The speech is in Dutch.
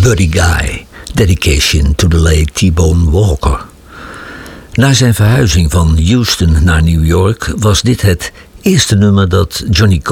Buddy Guy, dedication to the late T-Bone Walker. Na zijn verhuizing van Houston naar New York was dit het eerste nummer dat Johnny